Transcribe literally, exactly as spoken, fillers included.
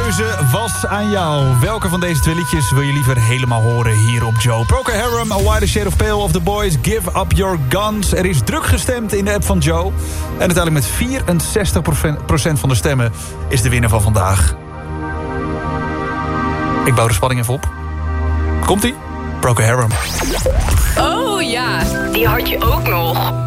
keuze was aan jou. Welke van deze twee liedjes wil je liever helemaal horen hier op Joe? Procol Harum, A Wider Shade of Pale of The Boys, Give Up Your Guns. Er is druk gestemd in de app van Joe. En uiteindelijk met vierenzestig procent van de stemmen is de winnaar van vandaag. Ik bouw de spanning even op. Komt-ie? Procol Harum. Oh ja, die had je ook nog.